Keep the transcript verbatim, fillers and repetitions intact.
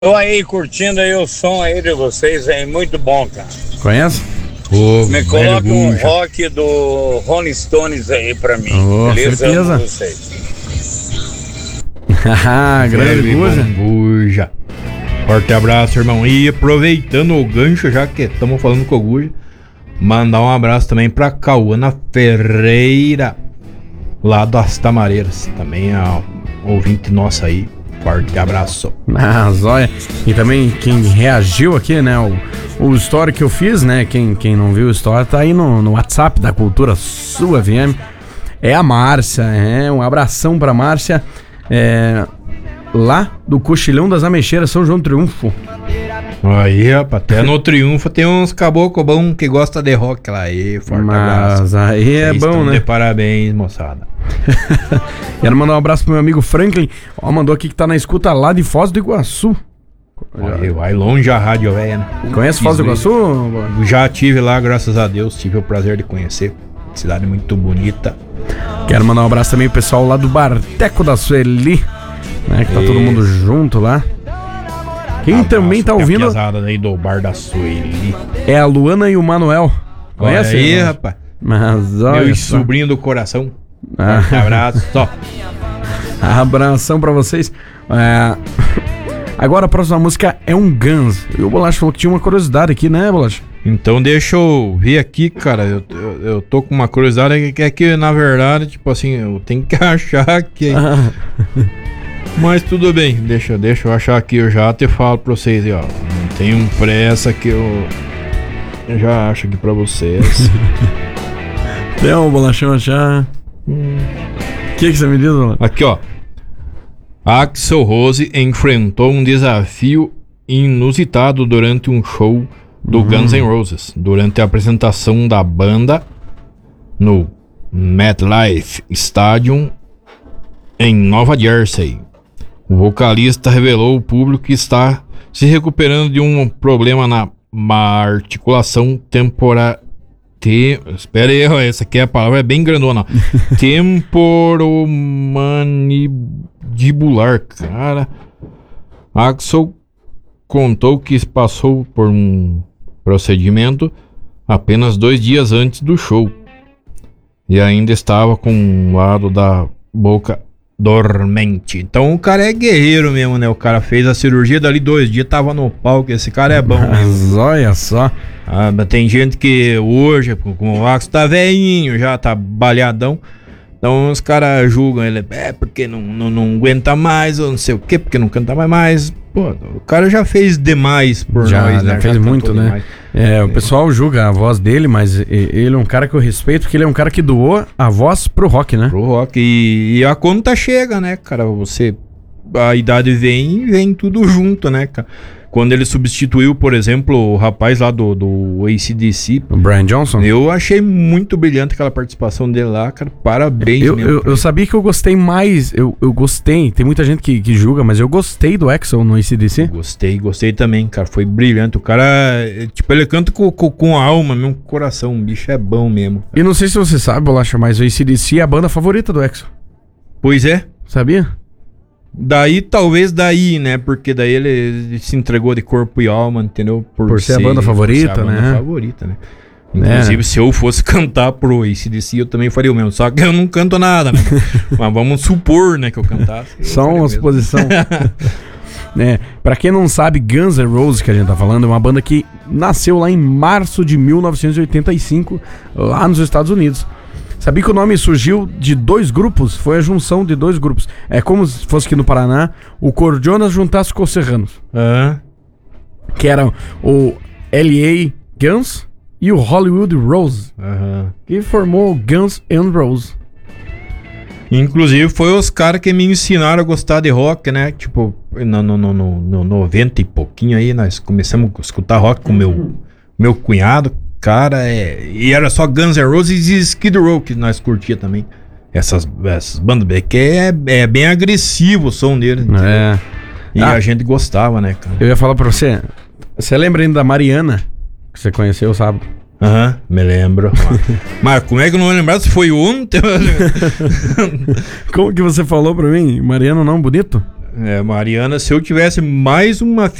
Tô aí curtindo aí o som aí de vocês aí, muito bom, cara. Conhece? Oh, Me coloca um rock do Rolling Stones aí pra mim. Oh, beleza? certeza. Amo vocês. Grande Guja. Forte abraço, irmão. E aproveitando o gancho, já que estamos falando com o Guja, mandar um abraço também pra Cauana Ferreira, lá das Tamareiras. Também é ouvinte nossa aí. Forte abraço. Ah, zóia. E também quem reagiu aqui, né? O, o story que eu fiz, né? Quem, quem não viu o story tá aí no, no WhatsApp da Cultura Sul F M. É a Márcia, é um abração pra Márcia. É, lá do Cochilhão das Ameixeiras, São João do Triunfo. Aí, rapaz, até no Triunfo tem uns caboclo bom que gosta de rock lá aí. Forte Mas abraço. aí é Vocês bom, estão né? de parabéns, moçada. Quero mandar um abraço pro meu amigo Franklin. Ó, mandou aqui que tá na escuta lá de Foz do Iguaçu. Aí, vai longe a rádio velha, né? Conhece Foz do Iguaçu? Já tive lá, graças a Deus, tive o prazer de conhecer. Cidade muito bonita. Quero mandar um abraço também pro pessoal lá do Barteco da Sueli, né? Que tá E... todo mundo junto lá. Quem abraço também tá ouvindo aí do Bar da Sueli é a Luana e o Manuel. Conhece? Olha aí, rapaz. Mas olha Meu só. sobrinho do coração. Ah. Um abraço, só. Abração pra vocês. É... Agora a próxima música é um Guns. E o Bolacha falou que tinha uma curiosidade aqui, né, Bolacha? Então deixa eu ver aqui, cara. Eu, eu, eu tô com uma curiosidade que é que, na verdade, tipo assim, eu tenho que achar que. Ah. Mas tudo bem, deixa, deixa eu achar aqui, eu já te falo pra vocês aí, ó. Não tenho pressa que eu. Eu já acho aqui pra vocês. Tem um bolachão achar. O hum. que, que você me diz, Bolacha? Aqui, ó. Axl Rose enfrentou um desafio inusitado durante um show do uhum. Guns N' Roses, durante a apresentação da banda no MetLife Stadium em Nova Jersey. O vocalista revelou ao público que está se recuperando de um problema na articulação temporal. Te... Espera aí, essa aqui é a palavra, é bem grandona. Temporomandibular, cara. Axl contou que passou por um procedimento apenas dois dias antes do show e ainda estava com um lado da boca dormente. Então o cara é guerreiro mesmo, né? O cara fez a cirurgia, dali dois dias tava no palco. Esse cara é bom. Mas olha só. Ah, tem gente que hoje, com o Axl, tá velhinho, já tá balhadão. Então os caras julgam ele, é porque não, não, não aguenta mais, ou não sei o que, porque não canta mais mais. Pô, o cara já fez demais por já, nós, né? Já fez já muito, né? Demais. É, o pessoal julga a voz dele, mas ele é um cara que eu respeito, porque ele é um cara que doou a voz pro rock, né? Pro rock. E, e a conta chega, né, cara? Você. A idade vem e vem tudo junto, né, cara? Quando ele substituiu, por exemplo, o rapaz lá do, do A C D C, o Brian Johnson, eu achei muito brilhante aquela participação dele lá, cara. Parabéns eu, mesmo. Eu, eu sabia que eu gostei mais, eu, eu gostei, tem muita gente que, que julga, mas eu gostei do Axl no A C D C. Gostei, gostei também, cara. Foi brilhante. O cara, tipo, ele canta com, com, com a alma, mesmo com o coração. O bicho é bom mesmo. Cara. E não sei se você sabe, Bolacha, mas o A C D C é a banda favorita do Axl. Pois é. Sabia? Daí, talvez daí, né? Porque daí ele, ele se entregou de corpo e alma, entendeu? Por, por ser, ser a banda favorita, ser a banda né? favorita, né? Inclusive, é. se eu fosse cantar pro A C D C, eu também faria o mesmo. Só que eu não canto nada, né? Mas vamos supor, né, que eu cantasse. Eu Só uma suposição. É, pra quem não sabe, Guns N' Roses, que a gente tá falando, é uma banda que nasceu lá em março de mil novecentos e oitenta e cinco, lá nos Estados Unidos. Sabia que o nome surgiu de dois grupos? Foi a junção de dois grupos. É como se fosse aqui no Paraná, o Cordionas juntasse com os Serranos. Uhum. Que eram o L A Guns e o Hollywood Rose. Uhum. Que formou o Guns N' Roses. Inclusive foi os caras que me ensinaram a gostar de rock, né? Tipo, no, no, no, no, no noventa e pouquinho aí, nós começamos a escutar rock com meu, meu cunhado. Cara, é... E era só Guns N' Roses e Skid Row que nós curtia também. Essas, essas bandas, que é, é bem agressivo o som deles. É. E ah, a gente gostava, né, cara? Eu ia falar pra você, você lembra ainda da Mariana, que você conheceu, sabe? Aham, uhum, me lembro. Mas como é que eu não vou lembrar se foi ontem? Como que você falou pra mim? Mariana, não bonito? É, Mariana, se eu tivesse mais uma